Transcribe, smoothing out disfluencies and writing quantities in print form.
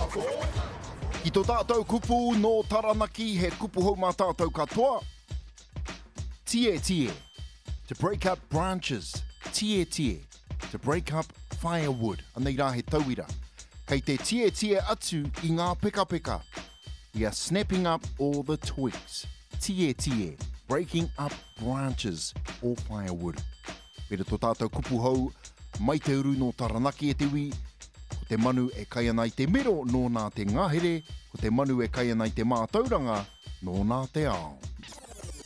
Ki tō tātou kupu no taranaki he kupu hou mā tātou katoa. Tie tie, to break up branches. Tie tie, to break up firewood. Anei rā he tauira. Kei te tie tie atu I ngā peka peka. We are snapping up all the twigs. Tie tie, breaking up branches or firewood. Pera tō tātou kupu hou, mai te uru no taranaki e te wi, ko te manu e kai ana I te miro no nā te ngahere, ko te manu e kai ana I te mātauranga no nā te ao.